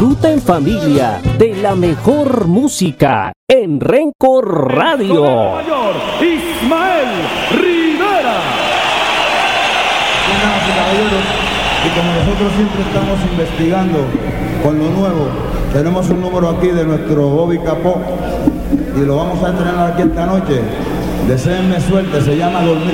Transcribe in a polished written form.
Disfruta en familia de la mejor música en Renco Radio. Mayor Ismael Rivera. Buenas, caballeros, y como nosotros siempre estamos investigando con lo nuevo, tenemos un número aquí de nuestro Bobby Capó y lo vamos a estrenar aquí esta noche. Deseenme suerte, se llama Dormir.